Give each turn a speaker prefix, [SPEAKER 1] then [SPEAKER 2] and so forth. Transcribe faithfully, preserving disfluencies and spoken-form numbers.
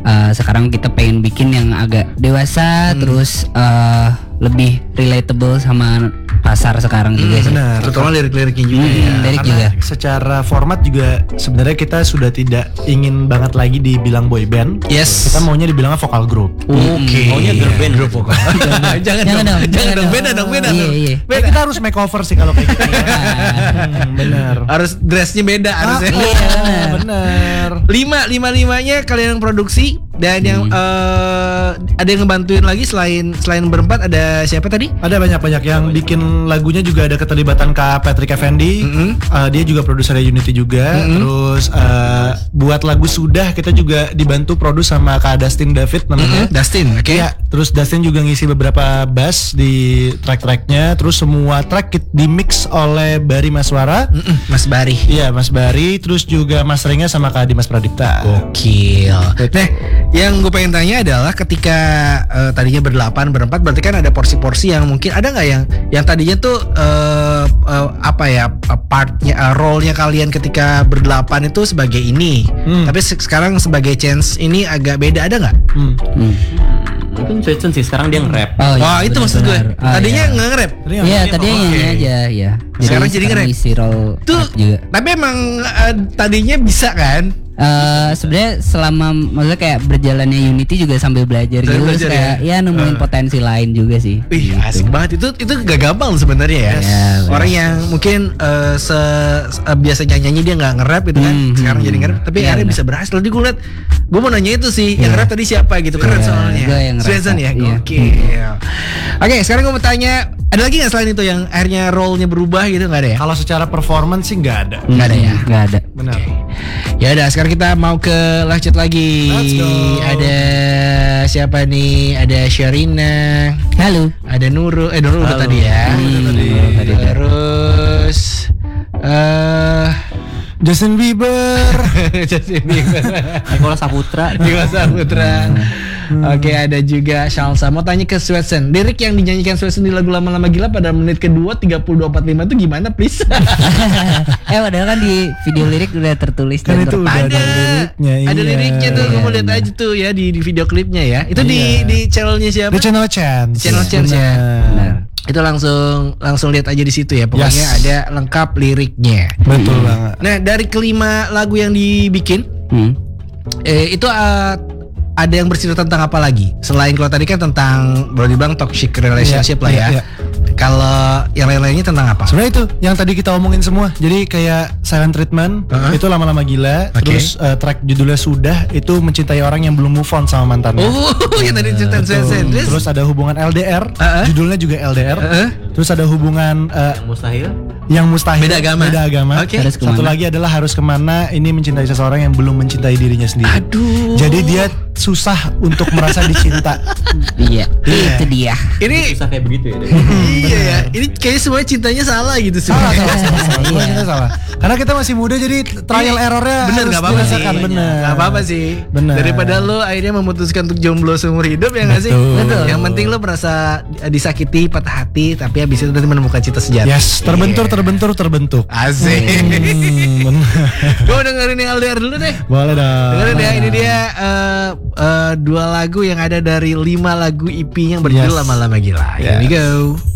[SPEAKER 1] uh, sekarang kita pengen bikin yang agak dewasa, hmm. terus uh, lebih relatable sama pasar sekarang juga
[SPEAKER 2] hmm,
[SPEAKER 1] sih.
[SPEAKER 2] Benar, terutama lirik-liriknya juga
[SPEAKER 1] hmm,
[SPEAKER 2] ya.
[SPEAKER 1] Lirik
[SPEAKER 3] Karena
[SPEAKER 1] juga.
[SPEAKER 3] secara format juga sebenarnya kita sudah tidak ingin banget lagi dibilang boy band.
[SPEAKER 2] Yes.
[SPEAKER 3] Kita maunya dibilangnya vokal group.
[SPEAKER 2] Oke. Okay.
[SPEAKER 4] Maunya girl band,
[SPEAKER 2] grup vokal. jangan, jangan dong, jangan dong, beda dong, beda dong.
[SPEAKER 1] Iya, iya.
[SPEAKER 3] Beda. Kita harus make over sih kalau kayak gitu. hmm, benar.
[SPEAKER 2] Harus dressnya beda
[SPEAKER 3] Ah,
[SPEAKER 2] harusnya.
[SPEAKER 1] Iya, benar.
[SPEAKER 3] benar.
[SPEAKER 2] Lima, lima limanya kalian yang produksi dan yang
[SPEAKER 1] Hmm.
[SPEAKER 2] uh, ada yang ngebantuin lagi selain selain berempat ada siapa tadi?
[SPEAKER 3] Ada banyak-banyak yang bikin lagunya juga ada keterlibatan Kak Patrick Effendi.
[SPEAKER 2] Mm-hmm.
[SPEAKER 3] Uh, dia juga produser Unity juga.
[SPEAKER 2] Mm-hmm.
[SPEAKER 3] Terus uh, buat lagu Sudah kita juga dibantu produs sama Kak Dustin David namanya.
[SPEAKER 2] Mm-hmm. Dustin, oke. Okay.
[SPEAKER 3] Iya, terus Dustin juga ngisi beberapa bass di track-tracknya. Terus semua track kit- di mix oleh Bari Maswara.
[SPEAKER 2] Mm-mm, Mas Bari.
[SPEAKER 3] Iya, Mas Bari. Terus juga masteringnya sama Kak Dimas Pradipta.
[SPEAKER 2] Gokil. Nah, yang gue pengen tanya adalah ketika uh, tadinya berdelapan berempat, berarti kan ada porsi-porsi yang mungkin ada nggak yang yang tadinya tuh uh, uh, apa ya uh, partnya, uh, role-nya kalian ketika berdelapan itu sebagai ini,
[SPEAKER 3] Hmm.
[SPEAKER 2] tapi se- sekarang sebagai Chance ini agak beda, ada nggak?
[SPEAKER 3] Hmm.
[SPEAKER 1] Hmm.
[SPEAKER 4] Mungkin Swetson sih sekarang dia nge-rap.
[SPEAKER 1] Oh,
[SPEAKER 2] Wah
[SPEAKER 1] iya,
[SPEAKER 2] itu maksud gue.
[SPEAKER 1] benar. Oh,
[SPEAKER 2] Tadinya
[SPEAKER 1] iya.
[SPEAKER 2] nggak nge-rap.
[SPEAKER 3] Tadi
[SPEAKER 1] Iya,
[SPEAKER 3] yang-
[SPEAKER 1] tadi yang
[SPEAKER 2] Oke.
[SPEAKER 1] nyanyi aja ya.
[SPEAKER 2] Sekarang jadi nge-rap.
[SPEAKER 1] isi role
[SPEAKER 2] Tuh,
[SPEAKER 1] rap juga.
[SPEAKER 2] tapi emang uh, tadinya bisa kan?
[SPEAKER 1] Eh sebenarnya selama maksudnya kayak berjalannya Unity juga sambil belajar
[SPEAKER 2] Sambil
[SPEAKER 1] gitu,
[SPEAKER 2] belajar
[SPEAKER 1] terus kayak ya, nemuin
[SPEAKER 2] Uh.
[SPEAKER 1] potensi lain juga sih.
[SPEAKER 2] Wih,
[SPEAKER 1] Gitu.
[SPEAKER 2] asik banget itu itu gak gampang sebenarnya ya.
[SPEAKER 1] Yes. Ya,
[SPEAKER 2] Orang yang mungkin uh, se, se uh, biasanya nyanyi dia nggak nge-rap gitu kan,
[SPEAKER 1] Hmm,
[SPEAKER 2] sekarang
[SPEAKER 1] hmm.
[SPEAKER 2] jadi nge-rap, tapi
[SPEAKER 1] Ya,
[SPEAKER 2] akhirnya
[SPEAKER 1] benar.
[SPEAKER 2] bisa berhasil. Tadi gue liat, gue mau nanya itu sih, yang
[SPEAKER 1] Ya.
[SPEAKER 2] nge-rap tadi siapa gitu, keren
[SPEAKER 1] Ya,
[SPEAKER 2] soalnya.
[SPEAKER 1] gue yang nge-rap.
[SPEAKER 2] Swetson ya,
[SPEAKER 1] Iya.
[SPEAKER 2] gokil. Oke, sekarang gue mau tanya, ada lagi nggak selain itu yang akhirnya role-nya berubah gitu, nggak ada ya?
[SPEAKER 3] Kalau secara performance sih nggak ada.
[SPEAKER 2] Nggak ada ya?
[SPEAKER 1] Nggak ada.
[SPEAKER 3] Benar.
[SPEAKER 2] Ya udah, sekarang kita mau ke live chat lagi.
[SPEAKER 3] Let's go.
[SPEAKER 2] Ada siapa nih? Ada Sharina.
[SPEAKER 1] Halo.
[SPEAKER 2] Ada Nurul, eh Nurul udah
[SPEAKER 4] Halo.
[SPEAKER 2] tadi ya.
[SPEAKER 1] Hmm,
[SPEAKER 2] tadi.
[SPEAKER 1] Nurul tadi udah.
[SPEAKER 2] Terus eh
[SPEAKER 3] Justin Bieber.
[SPEAKER 2] Justin Bieber.
[SPEAKER 4] Nikola Saputra.
[SPEAKER 2] Nikola Saputra. Oke, ada juga Shalsa. Mau tanya ke Swetson, lirik yang dinyanyikan Swetson di lagu Lama-Lama Gila pada menit kedua tiga puluh dua empat puluh lima itu gimana, please?
[SPEAKER 1] eh padahal kan di video lirik udah tertulis
[SPEAKER 3] Kan
[SPEAKER 1] dan
[SPEAKER 3] itu
[SPEAKER 1] terpa-
[SPEAKER 3] udah
[SPEAKER 2] ada
[SPEAKER 3] ada liriknya,
[SPEAKER 2] ada
[SPEAKER 3] iya.
[SPEAKER 2] liriknya tuh,
[SPEAKER 1] Iya,
[SPEAKER 2] kamu lihat
[SPEAKER 1] benar.
[SPEAKER 2] aja tuh ya di, di video klipnya ya. Itu di
[SPEAKER 3] Iya.
[SPEAKER 2] di channelnya siapa?
[SPEAKER 3] The Channel Chance.
[SPEAKER 2] Channel Chance ya.
[SPEAKER 1] Benar.
[SPEAKER 2] Itu langsung langsung lihat aja di situ ya. Pokoknya
[SPEAKER 3] Yes.
[SPEAKER 2] ada lengkap liriknya.
[SPEAKER 3] Betul banget.
[SPEAKER 2] Nah, dari kelima lagu yang dibikin,
[SPEAKER 1] Hmm.
[SPEAKER 2] eh, itu uh, ada yang bercerita tentang apa lagi? Selain kalau tadi kan tentang boleh dibilang toxic relationship
[SPEAKER 3] Iya,
[SPEAKER 2] lah ya.
[SPEAKER 3] iya, iya.
[SPEAKER 2] Kalau yang lain-lainnya tentang apa?
[SPEAKER 3] Sebenarnya itu yang tadi kita omongin semua. Jadi kayak Silent Treatment
[SPEAKER 2] Uh-huh.
[SPEAKER 3] itu Lama-Lama Gila.
[SPEAKER 2] Oke.
[SPEAKER 3] Terus uh, track judulnya Sudah itu mencintai orang yang belum move on sama mantannya.
[SPEAKER 2] Oh, yang tadi cerita
[SPEAKER 3] Betul.
[SPEAKER 2] Swetson. Terus,
[SPEAKER 3] Terus ada hubungan L D R,
[SPEAKER 2] Uh-uh.
[SPEAKER 3] judulnya juga L D R.
[SPEAKER 2] Uh-uh.
[SPEAKER 3] Terus ada hubungan uh,
[SPEAKER 4] Yang mustahil.
[SPEAKER 3] yang mustahil,
[SPEAKER 2] Beda agama.
[SPEAKER 3] Beda agama.
[SPEAKER 2] Oke.
[SPEAKER 1] Harus
[SPEAKER 3] Satu
[SPEAKER 1] kemana?
[SPEAKER 3] lagi adalah harus kemana. Ini mencintai seseorang yang belum mencintai dirinya sendiri.
[SPEAKER 2] Aduh.
[SPEAKER 3] Jadi dia susah untuk merasa dicinta.
[SPEAKER 1] Iya,
[SPEAKER 3] Iya.
[SPEAKER 1] itu dia.
[SPEAKER 2] ini
[SPEAKER 4] Susah kayak begitu ya. Dek?
[SPEAKER 2] iya ya. Ini kayaknya semuanya cintanya salah gitu
[SPEAKER 3] Salah,
[SPEAKER 2] sebenarnya.
[SPEAKER 3] salah, salah, salah. Semua
[SPEAKER 1] Iya.
[SPEAKER 3] kita salah. Karena kita masih muda jadi trial errornya
[SPEAKER 2] Bener,
[SPEAKER 3] harus
[SPEAKER 2] gak apa-apa sih.
[SPEAKER 3] dirasakan. Bener.
[SPEAKER 2] Gak apa-apa sih.
[SPEAKER 3] Bener.
[SPEAKER 2] Daripada lo akhirnya memutuskan untuk jomblo seumur hidup ya gak sih?
[SPEAKER 3] Betul.
[SPEAKER 1] Betul.
[SPEAKER 2] Yang penting lo merasa disakiti, patah hati, tapi habis itu nanti menemukan cinta sejati.
[SPEAKER 3] Yes, terbentur,
[SPEAKER 2] Iya.
[SPEAKER 3] terbentur, terbentuk.
[SPEAKER 2] Asik.
[SPEAKER 3] Hmm, bener.
[SPEAKER 2] Gue dengerin yang L D R dulu deh.
[SPEAKER 3] Boleh dong.
[SPEAKER 2] Dengerin ya, ini dia uh, uh, dua lagu yang ada dari lima lagu E P yang berjudul
[SPEAKER 3] Yes.
[SPEAKER 2] Lama-Lama Gila. Here we
[SPEAKER 3] Yes.
[SPEAKER 2] go.